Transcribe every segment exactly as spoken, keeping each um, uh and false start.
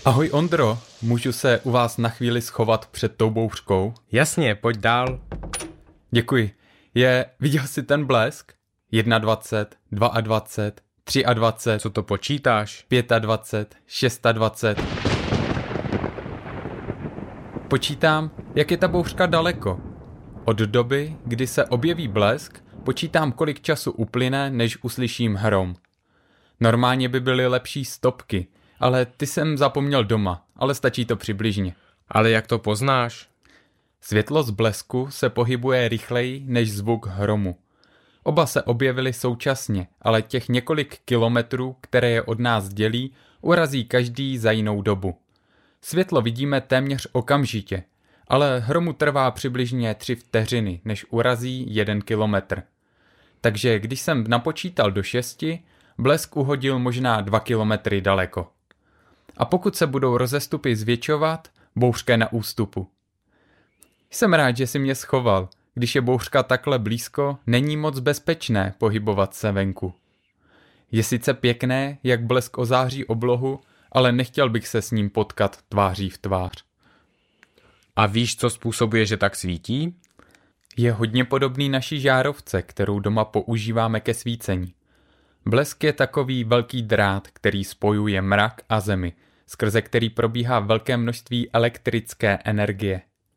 Ahoj Ondro, můžu se u vás na chvíli schovat před tou bouřkou? Jasně, pojď dál. Děkuji. Je, viděl jsi ten blesk? dvacet jedna, dvacet dva, dvacet tři. Co to počítáš? dvacet pět, dvacet šest. Počítám, jak je ta bouřka daleko. Od doby, kdy se objeví blesk, počítám, kolik času uplyne, než uslyším hrom. Normálně by byly lepší stopky, ale ty jsem zapomněl doma, ale stačí to přibližně. Ale jak to poznáš? Světlo z blesku se pohybuje rychleji než zvuk hromu. Oba se objevily současně, ale těch několik kilometrů, které je od nás dělí, urazí každý za jinou dobu. Světlo vidíme téměř okamžitě, ale hromu trvá přibližně tři vteřiny, než urazí jeden kilometr. Takže když jsem napočítal do šesti, blesk uhodil možná dva kilometry daleko. A pokud se budou rozestupy zvětšovat, bouřka je na ústupu. Jsem rád, že si mě schoval. Když je bouřka takhle blízko, není moc bezpečné pohybovat se venku. Je sice pěkné, jak blesk ozáří oblohu, ale nechtěl bych se s ním potkat tváří v tvář. A víš, co způsobuje, že tak svítí? Je hodně podobný naší žárovce, kterou doma používáme ke svícení. Blesk je takový velký drát, který spojuje mrak a zemi, skrze který probíhá velké množství elektrické energie.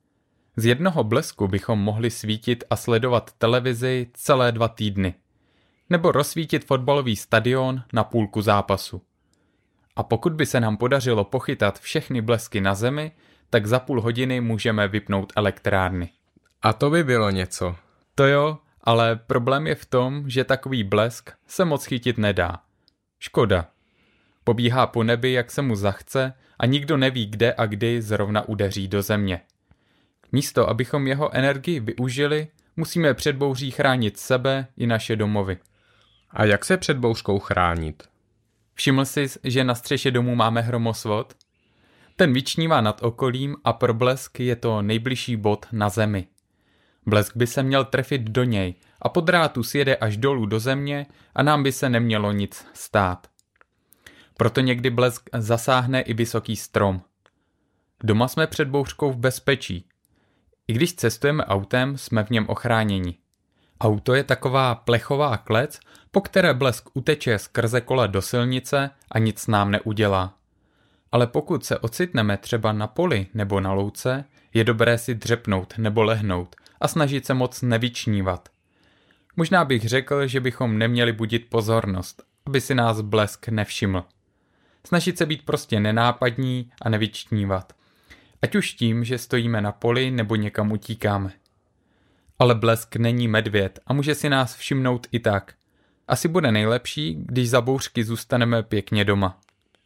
Z jednoho blesku bychom mohli svítit a sledovat televizi celé dva týdny. Nebo rozsvítit fotbalový stadion na půlku zápasu. A pokud by se nám podařilo pochytat všechny blesky na zemi, tak za půl hodiny můžeme vypnout elektrárny. A to by bylo něco. To jo, ale problém je v tom, že takový blesk se moc chytit nedá. Škoda. Pobíhá po nebi, jak se mu zachce a nikdo neví, kde a kdy zrovna udeří do země. Místo, abychom jeho energii využili, musíme před bouří chránit sebe i naše domovy. A jak se před bouřkou chránit? Všiml jsi, že na střeše domu máme hromosvod? Ten vyčnívá nad okolím a pro blesk je to nejbližší bod na zemi. Blesk by se měl trefit do něj a po drátu sjede až dolů do země a nám by se nemělo nic stát. Proto někdy blesk zasáhne i vysoký strom. Doma jsme před bouřkou v bezpečí. I když cestujeme autem, jsme v něm ochráněni. Auto je taková plechová klec, po které blesk uteče skrze kola do silnice a nic nám neudělá. Ale pokud se ocitneme třeba na poli nebo na louce, je dobré si dřepnout nebo lehnout a snažit se moc nevyčnívat. Možná bych řekl, že bychom neměli budit pozornost, aby si nás blesk nevšiml. Snažit se být prostě nenápadní a nevyčnívat. Ať už tím, že stojíme na poli nebo někam utíkáme. Ale blesk není medvěd a může si nás všimnout i tak. Asi bude nejlepší, když za bouřky zůstaneme pěkně doma.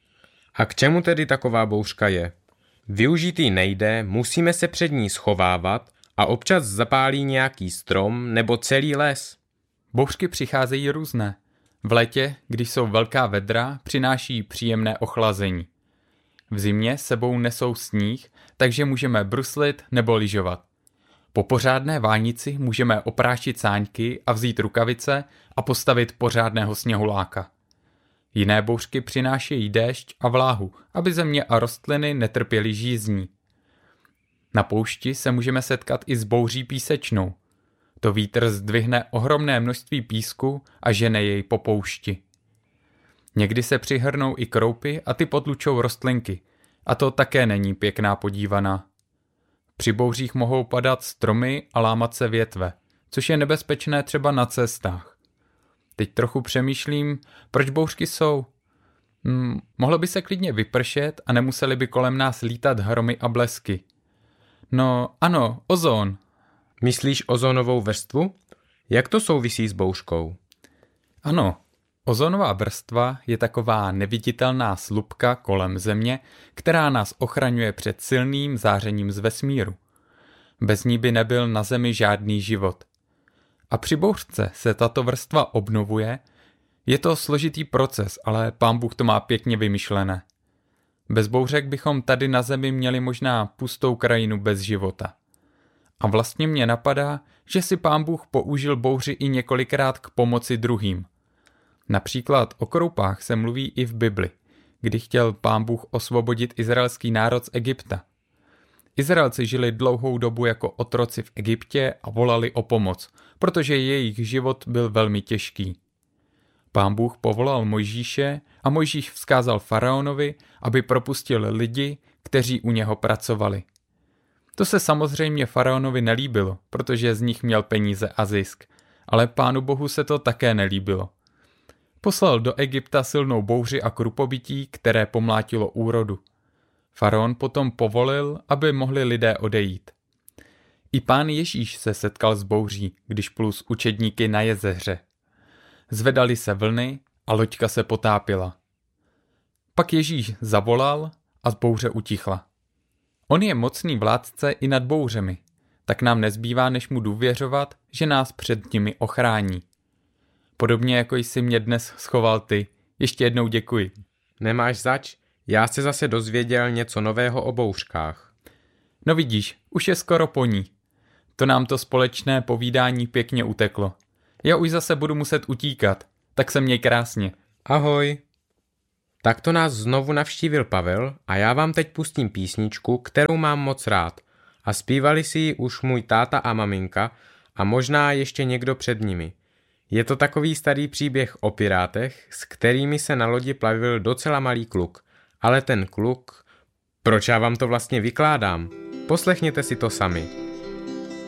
A k čemu tedy taková bouřka je? Využít ji nejde, musíme se před ní schovávat a občas zapálí nějaký strom nebo celý les. Bouřky přicházejí různé. V létě, když jsou velká vedra, přináší příjemné ochlazení. V zimě sebou nesou sníh, takže můžeme bruslit nebo lyžovat. Po pořádné vánici můžeme oprášit sáňky a vzít rukavice a postavit pořádného sněhuláka. Jiné bouřky přinášejí déšť a vláhu, aby země a rostliny netrpěly žízní. Na poušti se můžeme setkat i s bouří písečnou. To vítr zdvihne ohromné množství písku a žene jej po poušti. Někdy se přihrnou i kroupy a ty potlučou rostlinky, a to také není pěkná podívaná. Při bouřích mohou padat stromy a lámat se větve, což je nebezpečné třeba na cestách. Teď trochu přemýšlím, proč bouřky jsou. Hm, mohlo by se klidně vypršet a nemuseli by kolem nás lítat hromy a blesky. No ano, ozon. Myslíš ozonovou vrstvu? Jak to souvisí s bouřkou? Ano, ozonová vrstva je taková neviditelná slupka kolem Země, která nás ochraňuje před silným zářením z vesmíru. Bez ní by nebyl na Zemi žádný život. A při bouřce se tato vrstva obnovuje. Je to složitý proces, ale Pán Bůh to má pěkně vymyšlené. Bez bouřek bychom tady na Zemi měli možná pustou krajinu bez života. A vlastně mě napadá, že si Pán Bůh použil bouři i několikrát k pomoci druhým. Například o kroupách se mluví i v Bibli. kdy chtěl Pán Bůh osvobodit izraelský národ z Egypta. Izraelci žili dlouhou dobu jako otroci v Egyptě a volali o pomoc, protože jejich život byl velmi těžký. Pán Bůh povolal Mojžíše a Mojžíš vzkázal faraonovi, aby propustil lidi, kteří u něho pracovali. To se samozřejmě faraonovi nelíbilo, protože z nich měl peníze a zisk, ale Pánu Bohu se to také nelíbilo. Poslal do Egypta silnou bouři a krupobytí, které pomlátilo úrodu. Faraon potom povolil, aby mohli lidé odejít. I Pán Ježíš se setkal s bouří, když plul s učedníky na jezeře. Zvedaly se vlny a loďka se potápila. Pak Ježíš zavolal a bouře utichla. On je mocný vládce i nad bouřemi, tak nám nezbývá, než mu důvěřovat, že nás před nimi ochrání. Podobně jako jsi mě dnes schoval ty. Ještě jednou děkuji. Nemáš zač? Já se zase dozvěděl něco nového o bouřkách. No vidíš, už je skoro po ní. To nám to společné povídání pěkně uteklo. Já už zase budu muset utíkat, tak se měj krásně. Ahoj. Tak to nás znovu navštívil Pavel a já vám teď pustím písničku, kterou mám moc rád. A zpívali si ji už můj táta a maminka a možná ještě někdo před nimi. Je to takový starý příběh o pirátech, s kterými se na lodi plavil docela malý kluk. Ale ten kluk... Proč já vám to vlastně vykládám? Poslechněte si to sami.